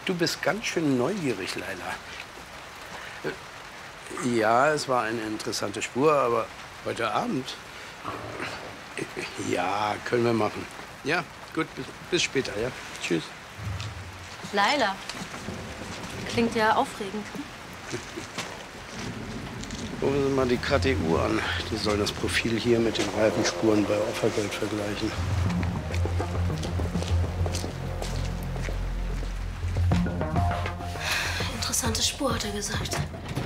Du bist ganz schön neugierig, Leila. Ja, es war eine interessante Spur, aber heute Abend? Ja, können wir machen. Ja, gut, bis später, ja. Tschüss. Leila. Klingt ja aufregend. Rufen Sie mal die KTU an. Die sollen das Profil hier mit den Reifenspuren bei Opfergeld vergleichen. Interessante Spur, hat er gesagt.